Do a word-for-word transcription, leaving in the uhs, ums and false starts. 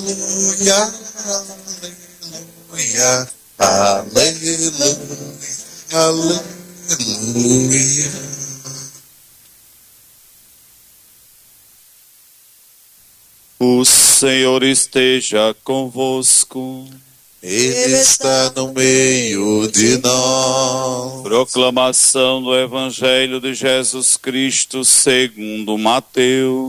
aleluia, aleluia, aleluia, aleluia. O Senhor esteja convosco. Ele está no meio de nós. Proclamação do Evangelho de Jesus Cristo segundo Mateus.